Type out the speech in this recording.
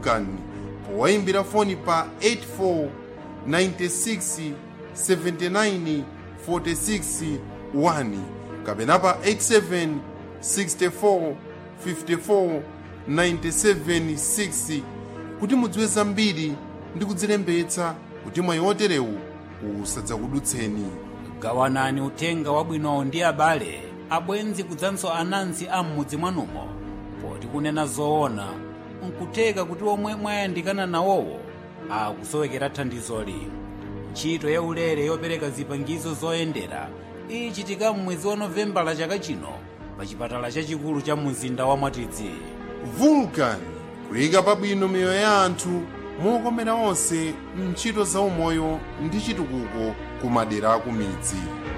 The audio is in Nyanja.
Vulcan powayimbira foni pa 84 96 79 46 1 kapena pa 87 64 54 97 6 kuti mudziwe zambiri ndi kudzilembetsa kuti mwayi oterewu usadzakudutseni. gawanani uthenga wabwinowo ndi abale abwenzi kudzanso anansi a m'mudzi mwanumo, poti kunena zoona nkutheka kuti omwe mwayandikana nawowo akusowekera thandizoli. ntchito ya ulere yopereka zipangizo zoyendera ichitika m'mwezi wa Novembala chaka chino pa chipatala chachikulu cha mzinda wa Mwatidzi. Vulcan kuyika pabwino miyoyo ya anthu mokomera onse ntchito za umoyo ndi chitukuko ku madera aku midzi.